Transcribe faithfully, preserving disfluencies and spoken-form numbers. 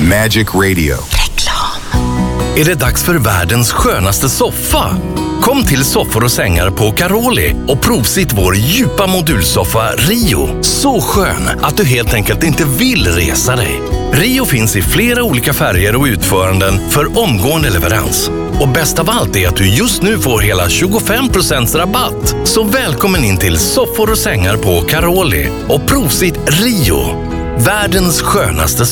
Magic Radio. Reklam. Är det dags för världens skönaste soffa? Kom till Soffor och sängar på Caroli och provsitt vår djupa modulsoffa Rio. Så skön att du helt enkelt inte vill resa dig. Rio finns i flera olika färger och utföranden för omgående leverans. Och bäst av allt är att du just nu får hela tjugofem procent rabatt. Så välkommen in till Soffor och sängar på Caroli och provsitt Rio. Världens skönaste